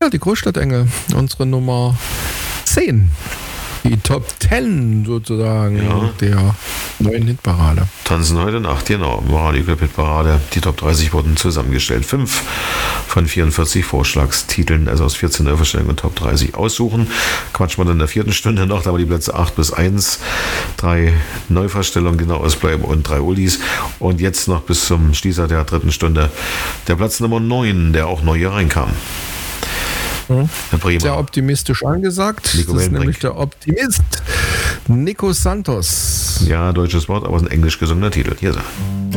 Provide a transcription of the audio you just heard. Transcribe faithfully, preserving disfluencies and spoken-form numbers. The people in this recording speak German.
Ja, die Großstadtengel, unsere Nummer zehn. Die Top zehn sozusagen Ja. der neuen Hitparade. Tanzen heute Nacht, genau. Radio Club Hitparade. Die Top dreißig wurden zusammengestellt. Fünf von vierundvierzig Vorschlagstiteln, also aus vierzehn Neuverstellungen und Top dreißig aussuchen. Quatschen wir dann in der vierten Stunde noch, da war die Plätze acht bis eins. Drei Neuverstellungen, genau, ausbleiben und drei Oldies. Und jetzt noch bis zum Schließer der dritten Stunde der Platz Nummer neun, der auch neu hier reinkam. Mhm. Herr Bremer. Sehr optimistisch angesagt. Nico das ist Wellenbrink. nämlich der Optimist Nico Santos. Ja, deutsches Wort, aber es ist ein englisch gesungener Titel. Hier ist er.